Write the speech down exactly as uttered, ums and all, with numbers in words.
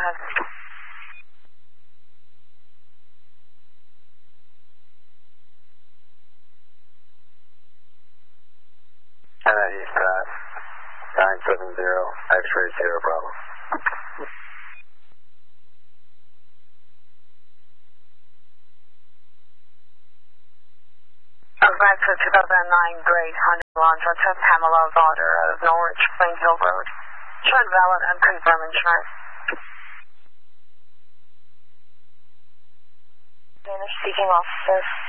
ahead. And then he's passed. nine seven zero, X-ray zero, Bravo. Back to two thousand nine grade Honda Elantra to Pamela Vauder of Norwich Plainfield Road. Should valid and confirm insurance. Spanish speaking officer.